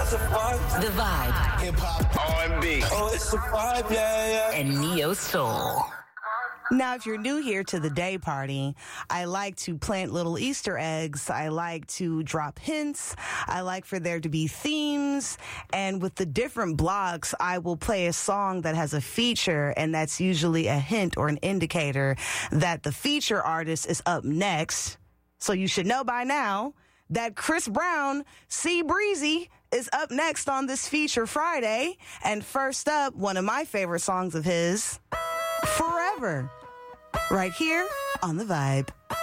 it's a vibe. The Vibe. Hip-hop, R&B. Oh, it's a vibe, yeah. And Neo Soul. Now, if you're new here to the day party, I like to plant little Easter eggs. I like to drop hints. I like for there to be themes. And with the different blocks, I will play a song that has a feature, and that's usually a hint or an indicator that the feature artist is up next. So you should know by now that Chris Brown, C Breezy, is up next on this Feature Friday. And first up, one of my favorite songs of his, Forever, right here on The Vibe.